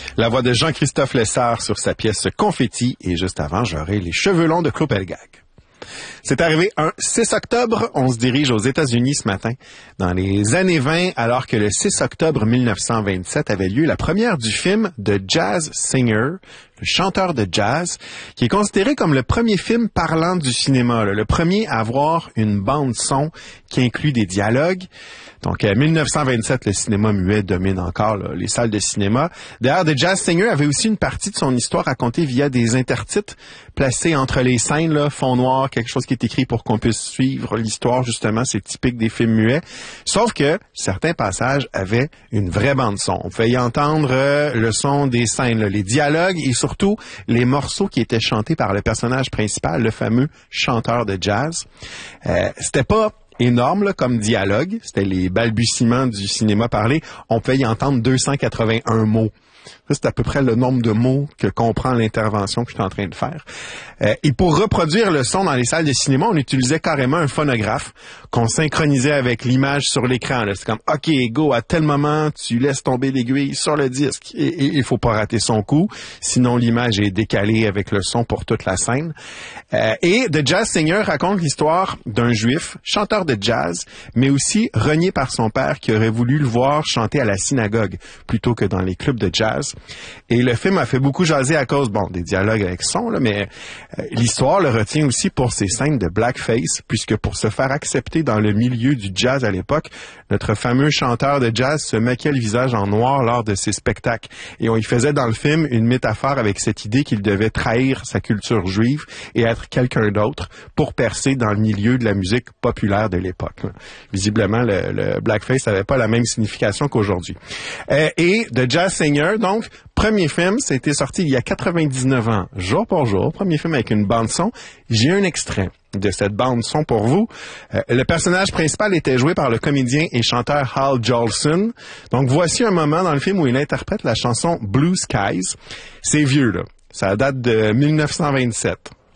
La voix de Jean-Christophe Lessard sur sa pièce Confetti. Et juste avant, j'aurai les cheveux longs de Claude Pelgag. C'est arrivé un 6 octobre. On se dirige aux États-Unis ce matin. Dans les années 20, alors que le 6 octobre 1927 avait lieu la première du film The Jazz Singer, le chanteur de jazz, qui est considéré comme le premier film parlant du cinéma, le premier à avoir une bande-son qui inclut des dialogues. Donc, en 1927, le cinéma muet domine encore les salles de cinéma. D'ailleurs, The Jazz Singer avait aussi une partie de son histoire racontée via des intertitres placés entre les scènes, là, fond noir, quelque chose qui est écrit pour qu'on puisse suivre l'histoire, justement, c'est typique des films muets. Sauf que certains passages avaient une vraie bande-son. On pouvait y entendre le son des scènes, là, les dialogues et surtout les morceaux qui étaient chantés par le personnage principal, le fameux chanteur de jazz. C'était pas énorme là, comme dialogue, c'était les balbutiements du cinéma parlé. On pouvait y entendre 281 mots. Ça, c'est à peu près le nombre de mots que comprend l'intervention que je suis en train de faire. Et pour reproduire le son dans les salles de cinéma, on utilisait carrément un phonographe qu'on synchronisait avec l'image sur l'écran. Là. C'est comme, OK, go, à tel moment, tu laisses tomber l'aiguille sur le disque. Et il faut pas rater son coup, sinon l'image est décalée avec le son pour toute la scène. Et The Jazz Singer raconte l'histoire d'un juif, chanteur de jazz, mais aussi renié par son père qui aurait voulu le voir chanter à la synagogue plutôt que dans les clubs de jazz. Et le film a fait beaucoup jaser à cause, des dialogues avec son, là, mais l'histoire le retient aussi pour ses scènes de blackface, puisque pour se faire accepter dans le milieu du jazz à l'époque, notre fameux chanteur de jazz se maquillait le visage en noir lors de ses spectacles. Et on y faisait dans le film une métaphore avec cette idée qu'il devait trahir sa culture juive et être quelqu'un d'autre pour percer dans le milieu de la musique populaire de l'époque. Visiblement, le blackface n'avait pas la même signification qu'aujourd'hui. Et The Jazz Singer, donc, premier film, c'était sorti il y a 99 ans, jour pour jour. Premier film avec une bande-son. J'ai un extrait de cette bande-son pour vous. Le personnage principal était joué par le comédien et chanteur Hal Jolson. Donc, voici un moment dans le film où il interprète la chanson Blue Skies. C'est vieux, là. Ça date de 1927.